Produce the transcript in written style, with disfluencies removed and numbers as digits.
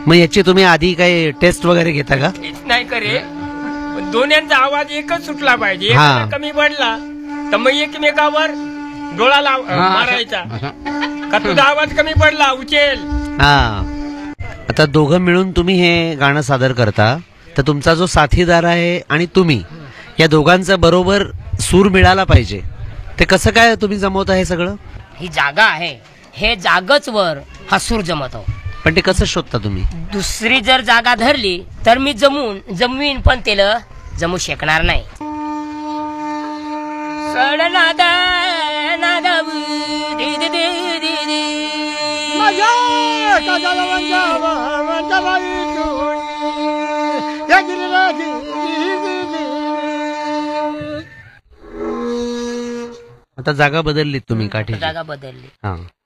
मग याची तुम्ही आधी काही टेस्ट वगैरे घेता का? नाही करे, दोन्यांचा आवाज एकच सुटला पाहिजे. हा. एखादा कमी पडला तर मग एकमेकावर डोळा मारायचा का तुझा आवाज कमी पडला उचेल. हा. आता दोघं मिळून तुम्ही हे गाणं सादर करता, तर तुमचा जो साथीदार आहे आणि तुम्ही या दोघांचा बरोबर सूर मिळाला पाहिजे. ते कसं काय तुम्ही जमवता हे सगळं? ही जागा आहे, हे जागच वर हा सूर जमतो. पण ते कसं शोधता तुम्ही? दुसरी जर जागा धरली तर मी जमवीन, पण त्याला जमू शकणार नाही. आता जागा बदललीत तुम्ही काठी? जागा बदलली. हा.